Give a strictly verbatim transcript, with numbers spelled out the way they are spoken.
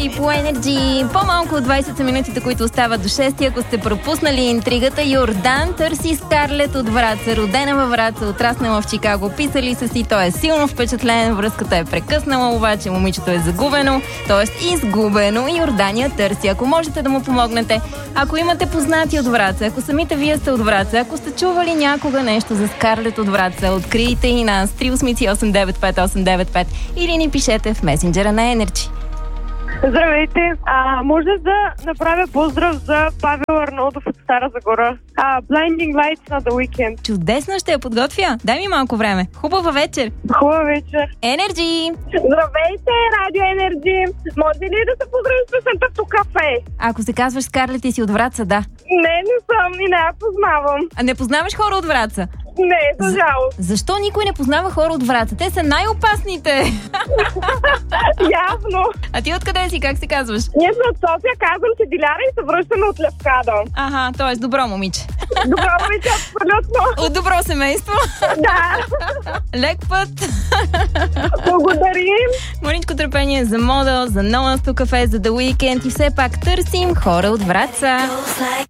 Енерджи по Енерджи. По-малко от двайсет са минутите, които остават до шест. Ако сте пропуснали интригата, Йордан търси Скарлет от Враца. Родена във Враца, отраснала в Чикаго. Писали са си, той е силно впечатлен, връзката е прекъснала, обаче момичето е загубено, т.е. изгубено. Йордан я търси. Ако можете да му помогнете, ако имате познати от Враца, ако самите вие сте от Враца, ако сте чували някога нещо за Скарлет от Враца, открийте и нас три осем осем девет пет осем девет пет или ни пишете в месенджера на Енерджи. Здравейте! А, може да направя поздрав за Павел Арнолдов от Стара Загора. А, Blinding Lights на The Weeknd. Чудесно, ще я подготвя. Дай ми малко време. Хубава вечер. Хубава вечер. Енерджи! Здравейте, Радио Енерджи! Може ли да се поздравим с песента "Ту кафе"? Ако се казваш Скарлет и си от Враца, да. Не, не съм и не я познавам. А не познаваш хора от Враца? Не, за жалост. Защо никой не познава хора от Враца? Те са най-опасните. Явно. А ти откъде си? Как се казваш? Ние сме от София, казвам се Диляра и се връщаме от Левкада. Аха, т.е. добро момиче. Добро момиче, абсолютно. От добро семейство. Да. Лек път. Благодарим. Мъничко търпение за Модел, за No One's Too Cafe, за The Weeknd и все пак търсим хора от Враца.